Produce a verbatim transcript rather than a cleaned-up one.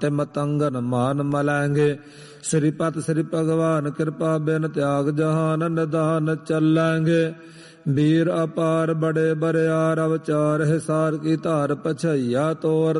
ਤੇ ਮਤੰਗਨ ਮਾਨ ਮਲੈਂਗੇ। ਸ੍ਰੀਪਤ ਸ੍ਰੀ ਭਗਵਾਨ ਕਿਰਪਾ ਬਿਨ ਤਿਆਗ ਜਹਾਨ ਨਿਦਾਨ ਚੱਲੈਂਗੇ। ਵੀਰ ਅਪਾਰ ਬੜੇ ਬਰਿਆਰ ਅਵਚਾਰ ਹਿਸਾਰ ਕੀ ਧਾਰ ਪਛਈਆ ਤੋਰ